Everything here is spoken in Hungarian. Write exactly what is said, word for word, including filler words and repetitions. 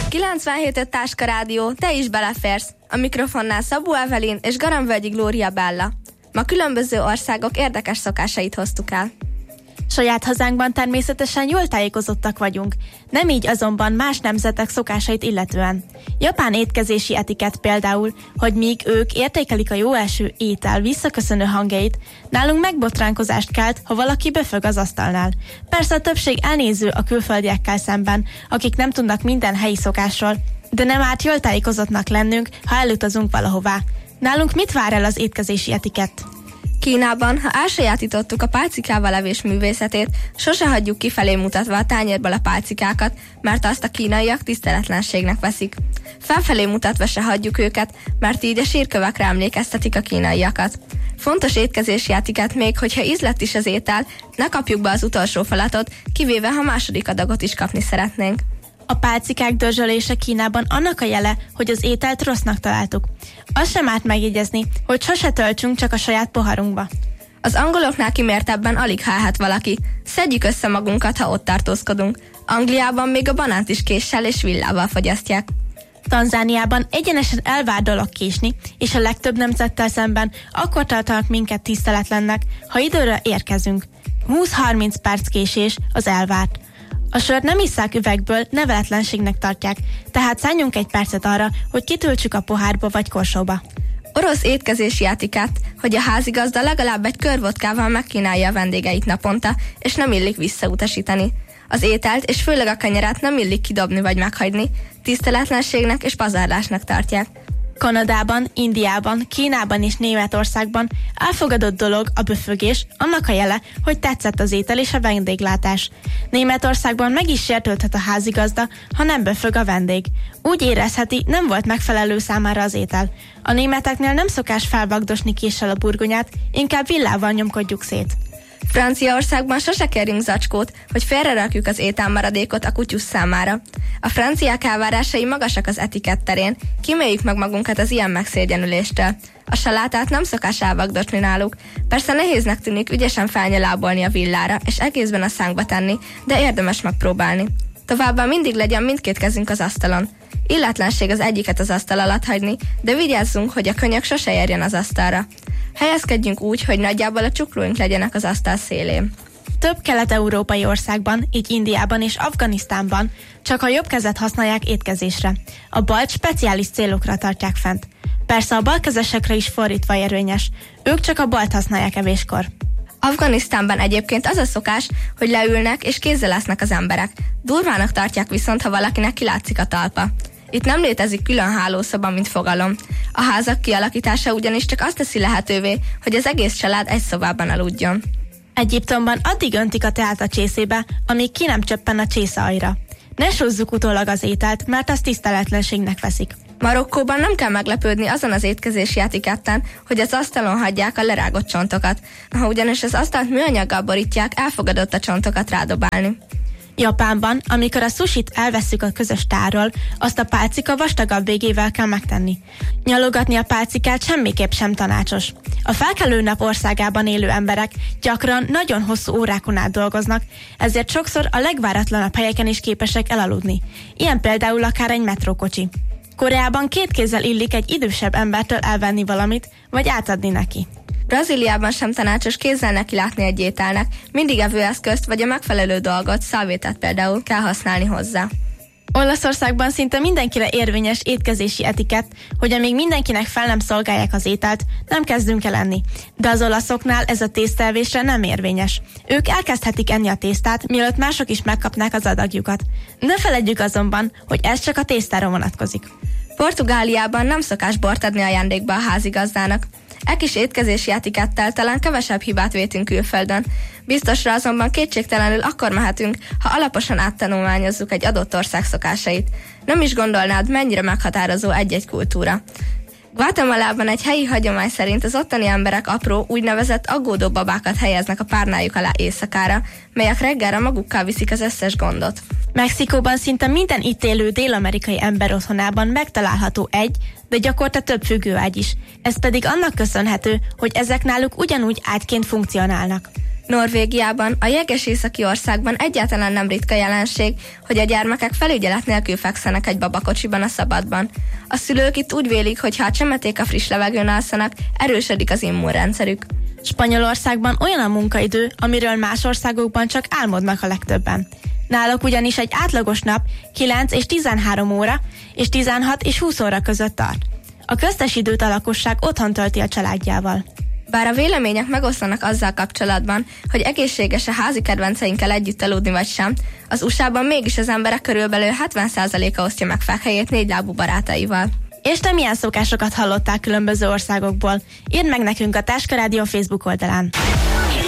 kilencvenhét öt Táska Rádió, te is beleférsz. A mikrofonnál Szabó Evelin és Garamvölgyi Glória Bella. Ma különböző országok érdekes szokásait hoztuk el. Saját hazánkban természetesen jól tájékozottak vagyunk, nem így azonban más nemzetek szokásait illetően. Japán étkezési etikett például, hogy míg ők értékelik a jó eső étel visszaköszönő hangjait, nálunk megbotránkozást kelt, ha valaki böfög az asztalnál. Persze a többség elnéző a külföldiekkel szemben, akik nem tudnak minden helyi szokásról, de nem árt jól tájékozottnak lennünk, ha elutazunk valahová. Nálunk mit vár el az étkezési etikett? Kínában, ha elsajátítottuk a pálcikával evés művészetét, sose hagyjuk kifelé mutatva a tányérből a pálcikákat, mert azt a kínaiak tiszteletlenségnek veszik. Felfelé mutatva se hagyjuk őket, mert így a sírkövekre emlékeztetik a kínaiakat. Fontos étkezési etikett még, hogyha ízlett is az étel, ne kapjuk be az utolsó falatot, kivéve ha második adagot is kapni szeretnénk. A pálcikák dörzsölése Kínában annak a jele, hogy az ételt rossznak találtuk. Azt sem árt megjegyezni, hogy sose töltsünk csak a saját poharunkba. Az angoloknál kimértebben alig hálhat valaki. Szedjük össze magunkat, ha ott tartózkodunk. Angliában még a banánt is késsel és villával fogyasztják. Tanzániában egyenesen elvár dolog késni, és a legtöbb nemzettel szemben akkor tartanak minket tiszteletlennek, ha időre érkezünk. húsz-harminc perc késés az elvárt. A sört nem isszák üvegből, neveletlenségnek tartják, tehát szálljunk egy percet arra, hogy kitöltsük a pohárba vagy korsóba. Orosz étkezési etikett, hogy a házigazda legalább egy kör vodkával megkínálja a vendégeit naponta, és nem illik visszautasítani. Az ételt és főleg a kenyeret nem illik kidobni vagy meghagyni, tiszteletlenségnek és pazarlásnak tartják. Kanadában, Indiában, Kínában és Németországban elfogadott dolog a böfögés, annak a jele, hogy tetszett az étel és a vendéglátás. Németországban meg is sértődhet a házigazda, ha nem böfög a vendég. Úgy érezheti, nem volt megfelelő számára az étel. A németeknél nem szokás felvagdosni késsel a burgonyát, inkább villával nyomkodjuk szét. Franciaországban sose kérjünk zacskót, hogy félrerakjuk az ételmaradékot a kutyus számára. A franciák elvárásai magasak az etikett terén, kíméljük meg magunkat az ilyen megszégyenüléstől. A salátát nem szokás elvagdosni náluk. Persze nehéznek tűnik ügyesen felnyalábolni a villára, és egészben a szánkba tenni, de érdemes megpróbálni. Továbbá mindig legyen mindkét kezünk az asztalon. Illetlenség az egyiket az asztal alatt hagyni, de vigyázzunk, hogy a könyök sose érjen az asztalra. Helyezkedjünk úgy, hogy nagyjából a csuklóink legyenek az asztal szélén. Több kelet-európai országban, így Indiában és Afganisztánban csak a jobb kezet használják étkezésre. A balt speciális célokra tartják fent. Persze a balkezesekre is fordítva érvényes. Ők csak a balt használják evéskor. Afganisztánban egyébként az a szokás, hogy leülnek és kézzel esznek az emberek. Durvának tartják viszont, ha valakinek kilátszik a talpa. Itt nem létezik külön hálószoba, mint fogalom. A házak kialakítása ugyanis csak azt teszi lehetővé, hogy az egész család egy szobában aludjon. Egyiptomban addig öntik a teát a csészébe, amíg ki nem csöppen a csésze aljra. Ne sózzuk utólag az ételt, mert azt tiszteletlenségnek veszik. Marokkóban nem kell meglepődni azon az étkezési etiketten, hogy az asztalon hagyják a lerágott csontokat. Ha ugyanis az asztalt műanyaggal borítják, elfogadott a csontokat rádobálni. Japánban, amikor a sushit elvesszük a közös tárról, azt a pálcika vastagabb végével kell megtenni. Nyalogatni a pálcikát semmiképp sem tanácsos. A felkelő nap országában élő emberek gyakran nagyon hosszú órákon át dolgoznak, ezért sokszor a legváratlanabb helyeken is képesek elaludni. Ilyen például akár egy metrókocsi. Koreában két kézzel illik egy idősebb embertől elvenni valamit, vagy átadni neki. Brazíliában sem tanácsos kézzel neki látni egy ételnek, mindig evőeszközt vagy a megfelelő dolgot, szalvétát például kell használni hozzá. Olaszországban szinte mindenkire érvényes étkezési etikett, hogy amíg mindenkinek fel nem szolgálják az ételt, nem kezdünk el enni. De az olaszoknál ez a tésztaevésre nem érvényes. Ők elkezdhetik enni a tésztát, mielőtt mások is megkapnák az adagjukat. Ne feledjük azonban, hogy ez csak a tésztára vonatkozik. Portugáliában nem szokás bort adni ajándékba a házigazdának. E kis étkezési etikettel talán kevesebb hibát vétünk külföldön. Biztosra azonban kétségtelenül akkor mehetünk, ha alaposan áttanulmányozzuk egy adott ország szokásait. Nem is gondolnád, mennyire meghatározó egy-egy kultúra. Guatemalában egy helyi hagyomány szerint az ottani emberek apró, úgynevezett aggódó babákat helyeznek a párnájuk alá éjszakára, melyek reggelre magukkal viszik az összes gondot. Mexikóban szinte minden itt élő dél-amerikai ember otthonában megtalálható egy, de gyakorta több függőágy is. Ez pedig annak köszönhető, hogy ezek náluk ugyanúgy ágyként funkcionálnak. Norvégiában, a jeges északi országban egyáltalán nem ritka jelenség, hogy a gyermekek felügyelet nélkül fekszenek egy babakocsiban a szabadban. A szülők itt úgy vélik, hogy ha a csemeték a friss levegőn alszanak, erősödik az immunrendszerük. Spanyolországban olyan a munkaidő, amiről más országokban csak álmodnak a legtöbben. Náluk ugyanis egy átlagos nap kilenc és tizenhárom óra és tizenhat és húsz óra között tart. A köztes időt a lakosság otthon tölti a családjával. Bár a vélemények megoszlanak azzal kapcsolatban, hogy egészséges a házi kedvenceinkkel együtt aludni vagy sem, az u es á-ban mégis az emberek körülbelül hetven százaléka osztja meg fekhelyét négylábú barátaival. És te milyen szokásokat hallottál különböző országokból? Írd meg nekünk a Táska Rádió Facebook oldalán.